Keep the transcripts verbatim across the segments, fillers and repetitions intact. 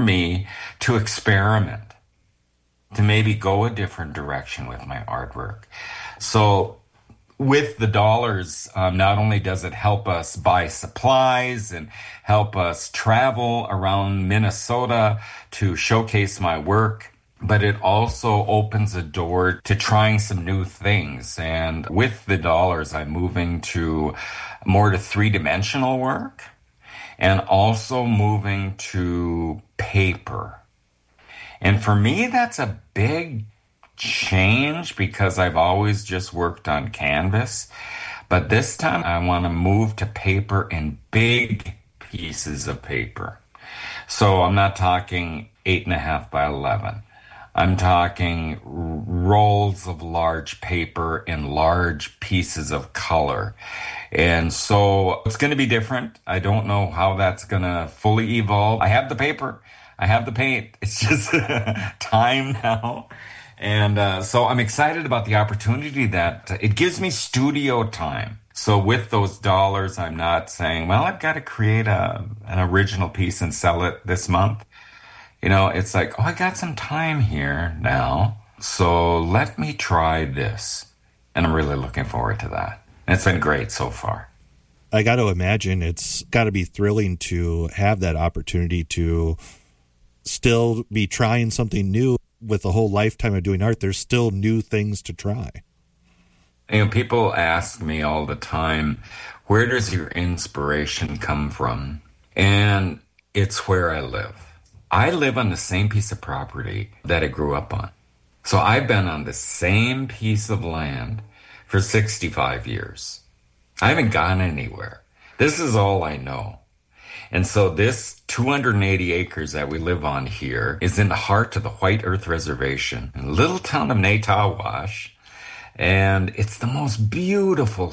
me to experiment, to maybe go a different direction with my artwork. So with the dollars, um, not only does it help us buy supplies and help us travel around Minnesota to showcase my work, but it also opens a door to trying some new things. And with the dollars, I'm moving to more to three-dimensional work and also moving to paper. And for me, that's a big change because I've always just worked on canvas. But this time I want to move to paper in big pieces of paper. So I'm not talking eight and a half by eleven. I'm talking rolls of large paper in large pieces of color. And so it's going to be different. I don't know how that's going to fully evolve. I have the paper. I have the paint. It's just time now. And uh, so I'm excited about the opportunity that uh, it gives me studio time. So with those dollars, I'm not saying, well, I've got to create a, an original piece and sell it this month. You know, it's like, oh, I got some time here now, so let me try this. And I'm really looking forward to that. And it's been great so far. I got to imagine it's got to be thrilling to have that opportunity to still be trying something new. With a whole lifetime of doing art, there's still new things to try. You know, people ask me all the time, where does your inspiration come from? And it's where I live. I live on the same piece of property that I grew up on. So I've been on the same piece of land for sixty-five years. I haven't gone anywhere. This is all I know. And so this two hundred eighty acres that we live on here is in the heart of the White Earth Reservation in the little town of Naytahwash. And it's the most beautiful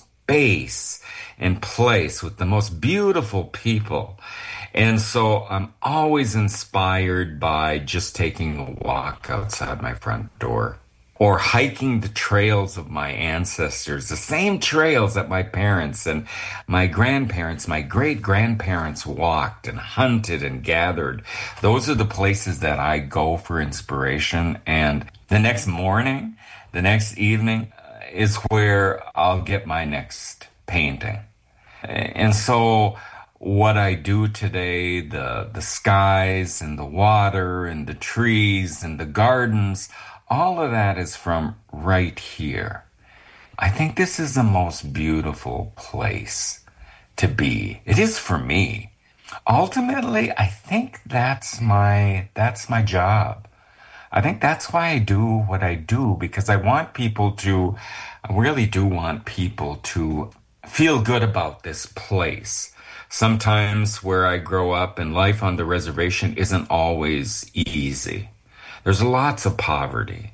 space and place with the most beautiful people. And so I'm always inspired by just taking a walk outside my front door or hiking the trails of my ancestors, the same trails that my parents and my grandparents, my great-grandparents walked and hunted and gathered. Those are the places that I go for inspiration. And the next morning, the next evening is where I'll get my next painting. And so what I do today, the the skies and the water and the trees and the gardens, all of that is from right here. I think this is the most beautiful place to be. It is for me. Ultimately, I think that's my that's my job. I think that's why I do what I do, because I want people to, I really do want people to feel good about this place. Sometimes where I grow up and life on the reservation isn't always easy. There's lots of poverty.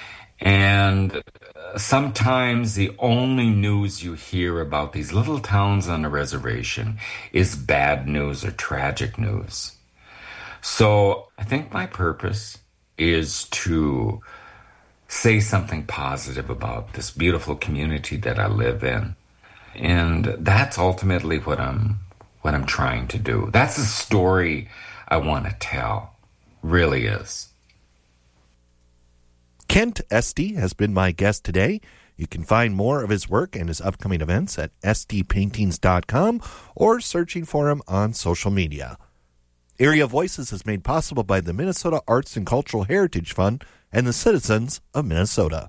And sometimes the only news you hear about these little towns on the reservation is bad news or tragic news. So I think my purpose is to say something positive about this beautiful community that I live in. And that's ultimately what I'm what I'm trying to do. That's the story I want to tell. Really is. Kent Estey has been my guest today. You can find more of his work and his upcoming events at estey paintings dot com or searching for him on social media. Area Voices is made possible by the Minnesota Arts and Cultural Heritage Fund and the citizens of Minnesota.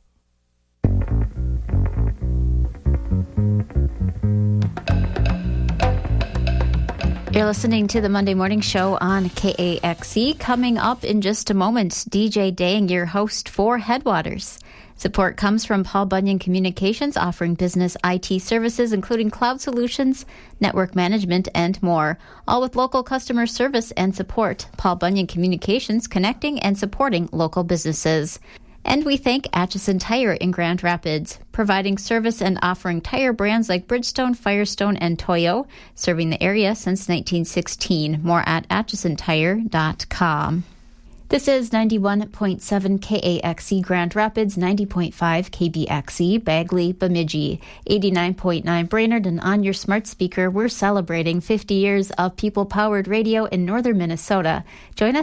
You're listening to the Monday Morning Show on K A X E. Coming up in just a moment, D J Dang, your host for Headwaters. Support comes from Paul Bunyan Communications, offering business I T services, including cloud solutions, network management, and more. All with local customer service and support. Paul Bunyan Communications, connecting and supporting local businesses. And we thank Atchison Tire in Grand Rapids, providing service and offering tire brands like Bridgestone, Firestone, and Toyo, serving the area since nineteen sixteen. More at atchison tire dot com. This is ninety-one point seven K A X E Grand Rapids, ninety point five K B X E Bagley, Bemidji, eighty-nine point nine Brainerd, and on your smart speaker, we're celebrating fifty years of people-powered radio in northern Minnesota. Join us